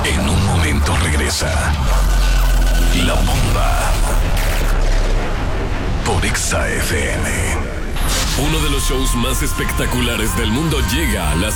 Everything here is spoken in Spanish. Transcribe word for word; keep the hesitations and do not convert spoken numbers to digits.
En un momento regresa La Bomba por Exa F M. Uno de los shows más espectaculares del mundo llega a las